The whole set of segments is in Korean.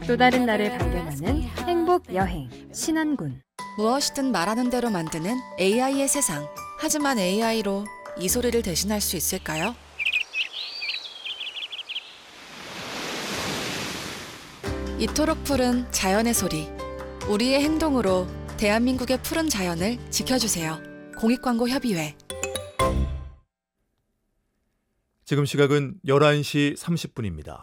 또 다른 나를 발견하는 행복 여행 신안군. 무엇이든 말하는 대로 만드는 AI의 세상. 하지만 AI로 이 소리를 대신할 수 있을까요? 이토록 푸른 자연의 소리. 우리의 행동으로 대한민국의 푸른 자연을 지켜주세요. 공익광고협의회. 지금 시각은 11시 30분입니다.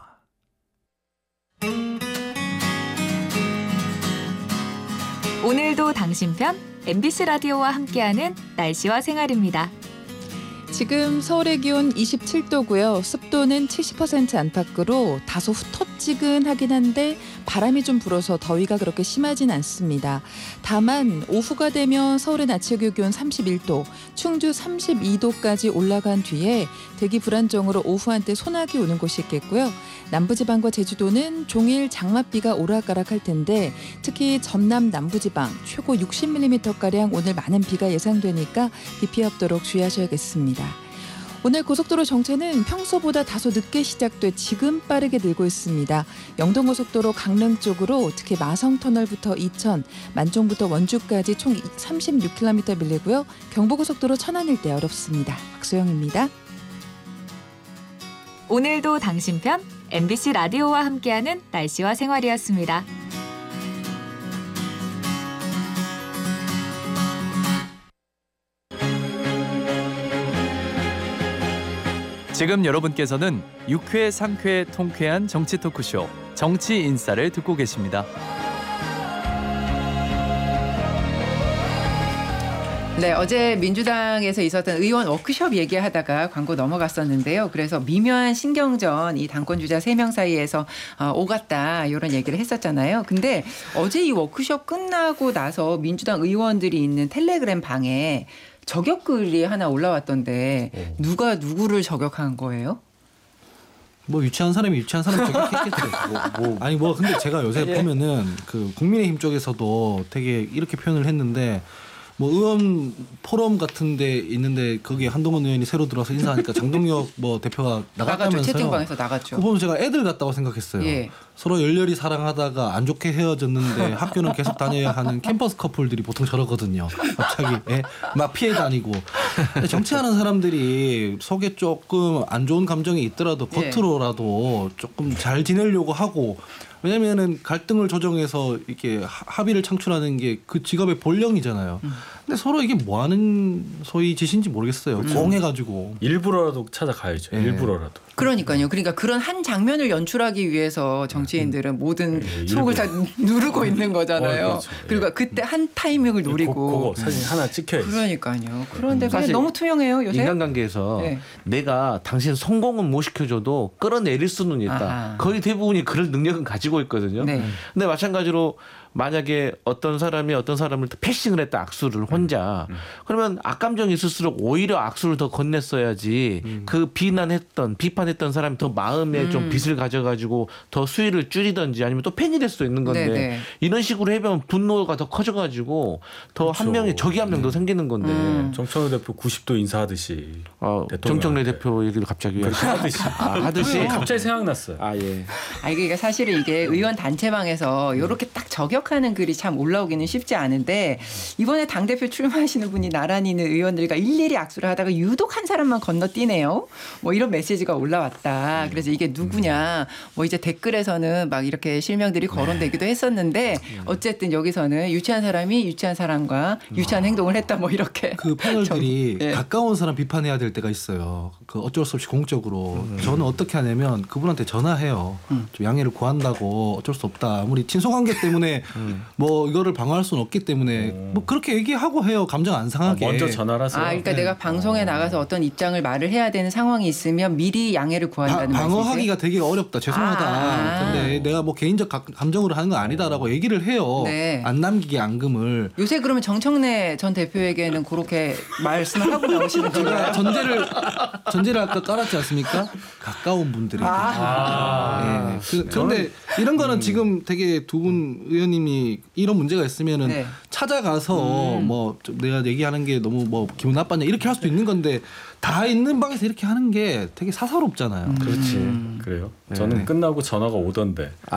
오늘도 당신 편 MBC 라디오와 함께하는 날씨와 생활입니다. 지금 서울의 기온 27도고요. 습도는 70% 안팎으로 다소 후텁지근하긴 한데 바람이 좀 불어서 더위가 그렇게 심하진 않습니다. 다만 오후가 되면 서울의 낮 최고 기온 31도, 충주 32도까지 올라간 뒤에 대기 불안정으로 오후 한때 소나기 오는 곳이 있겠고요. 남부지방과 제주도는 종일 장맛비가 오락가락할 텐데 특히 전남 남부지방 최고 60mm가량 오늘 많은 비가 예상되니까 비 피해 없도록 주의하셔야겠습니다. 오늘 고속도로 정체는 평소보다 다소 늦게 시작돼 지금 빠르게 늘고 있습니다. 영동고속도로 강릉 쪽으로 특히 마성터널부터 이천, 만종부터 원주까지 총 36km 밀리고요. 경부고속도로 천안 일대 어렵습니다. 박소영입니다. 오늘도 당신 편 MBC 라디오와 함께하는 날씨와 생활이었습니다. 지금 여러분께서는 유쾌, 상쾌, 통쾌한 정치 토크쇼 정치 인싸를 듣고 계십니다. 네, 어제 민주당에서 있었던 의원 워크숍 얘기하다가 광고 넘어갔었는데요. 그래서 미묘한 신경전 이 당권 주자 3명 사이에서 오갔다 이런 얘기를 했었잖아요. 근데 어제 이 워크숍 끝나고 나서 민주당 의원들이 있는 텔레그램 방에 저격글이 하나 올라왔던데 누가 누구를 저격한 거예요? 뭐 유치한 사람이 유치한 사람 저격했겠죠. 아니 뭐 근데 제가 요새 보면은 그 국민의힘 쪽에서도 되게 이렇게 표현을 했는데 뭐 의원 포럼 같은 데 있는데 거기에 한동훈 의원이 새로 들어와서 인사하니까 장동혁 뭐 대표가 나갔다면서요. 채팅방에서 나갔죠. 그거 보면 제가 애들 같다고 생각했어요. 예. 서로 열렬히 사랑하다가 안 좋게 헤어졌는데 학교는 계속 다녀야 하는 캠퍼스 커플들이 보통 저러거든요. 갑자기 막 피해 다니고. 정치하는 사람들이 속에 조금 안 좋은 감정이 있더라도 겉으로라도 조금 잘 지내려고 하고 왜냐면은 갈등을 조정해서 이렇게 합의를 창출하는 게 그 직업의 본령이잖아요. 근데 서로 이게 뭐 하는 소위 짓인지 모르겠어요. 꽁해가지고. 일부러라도 찾아가야죠. 일부러라도. 그러니까요. 그러니까 그런 한 장면을 연출하기 위해서 정치인들은 모든 속을 다 누르고 있는 거잖아요. 그렇죠. 그리고 그때 한 타이밍을 노리고. 그거 사진 하나 찍혀야지. 그러니까요. 그런데 그냥 너무 투명해요 요새. 인간관계에서 내가 당신 성공은 못 시켜줘도 끌어내릴 수는 있다. 거의 대부분이 그럴 능력은 가지고 있거든요. 근데 마찬가지로 만약에 어떤 사람이 어떤 사람을 패싱을 했다 악수를 혼자 그러면 악감정이 있을수록 오히려 악수를 더 건넸어야지 그 비판했던 사람이 더 마음에 좀 빚을 가져가지고 더 수위를 줄이든지 아니면 또 팬이 될 수도 있는 건데 이런 식으로 해보면 분노가 더 커져가지고 더 한 명이 적이 한 명 더 생기는 건데 정청래 대표 90도 인사하듯이 정청래 대표 얘기를 갑자기 하듯이 갑자기 생각났어요. 그러니까 사실은 이게 의원 단체방에서 이렇게 딱 저격하는 글이 참 올라오기는 쉽지 않은데 이번에 당대표 출마하시는 분이 나란히 있는 의원들과 일일이 악수를 하다가 유독 한 사람만 건너뛰네요. 뭐 이런 메시지가 올라왔다. 그래서 이게 누구냐. 뭐 이제 댓글에서는 막 이렇게 실명들이 거론되기도 했었는데 어쨌든 여기서는 유치한 사람이 유치한 사람과 유치한 행동을 했다 뭐 이렇게. 그 패널들이 가까운 사람 비판해야 될 때가 있어요. 그 어쩔 수 없이 공적으로. 저는 어떻게 하냐면 그분한테 전화해요. 좀 양해를 구한다고 어쩔 수 없다. 아무리 친소관계 때문에 뭐 이거를 방어할 수는 없기 때문에 뭐 그렇게 얘기하고 해요. 감정 안 상하게. 먼저 전화를 하세요. 그러니까 내가 방송에 나가서 어떤 입장을 말을 해야 되는 상황이 있으면 미리 양해를 구한다는 말씀이세요? 방어하기가 되게 어렵다. 죄송하다. 근데 내가 뭐 개인적 감정으로 하는 건 아니다라고 얘기를 해요. 안 남기게 앙금을. 요새 그러면 정청래 전 대표에게는 그렇게 말씀을 하고 나오시는 건가요? 전제를 아까 깔았지 않습니까? 가까운 분들에게. 그런데 이런 거는 지금 되게 두 분 의원님이 이런 문제가 있으면은 찾아가서 뭐 내가 얘기하는 게 너무 뭐 기분 나빴냐 이렇게 할 수도 있는 건데 다 있는 방에서 이렇게 하는 게 되게 사사롭잖아요. 그렇지. 그래요? 저는 끝나고 전화가 오던데.